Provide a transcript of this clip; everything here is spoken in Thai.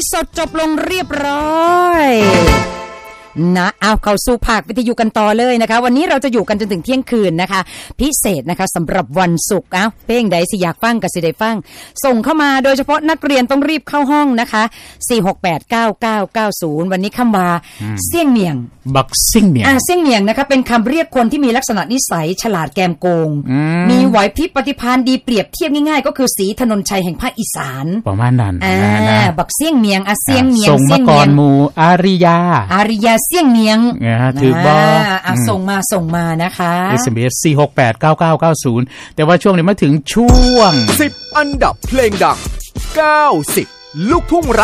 สดจบลงเรียบร้อยนะเอาเข้าสู่ภาควิทยุกันต่อเลยนะคะวันนี้เราจะอยู่กันจนถึงเที่ยงคืนนะคะพิเศษนะคะสำหรับวันศุกร์เพลงใดสิอยากฟังก็สิได้ฟังส่งเข้ามาโดยเฉพาะนักเรียนต้องรีบเข้าห้องนะคะ4689990วันนี้คำว่าเสี่ยงเมียงบักเสี่ยงเมียงเสี่ยงเมียงนะคะเป็นคำเรียกคนที่มีลักษณะนิสัยฉลาดแกมโกงมีไหวพริบปฏิภาณดีเปรียบเทียบง่ายๆก็คือศรีถนนชัยแห่งภาคอีสานประมาณนั้นนะบักเสี่ยงเมียงเสี่ยงเมียงส่งมาก่อนหมู่อาริยาเสี่ยงเมียงถือบ่ส่งมานะคะ SMS 4689990แต่ว่าช่วงนี้มาถึงช่วง 10อันดับเพลงดัง90ลูกทุ่ง